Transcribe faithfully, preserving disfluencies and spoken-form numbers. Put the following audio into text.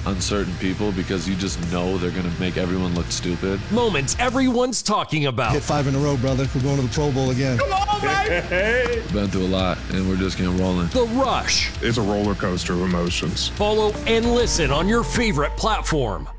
uncertain people because you just know they're going to make everyone look stupid. Moments everyone's talking about. Hit five in a row, brother. We're going to the Pro Bowl again. Come on, baby! Been through a lot, and we're just getting rolling. The Rush. It's a roller coaster of emotions. Follow and listen on your favorite platform.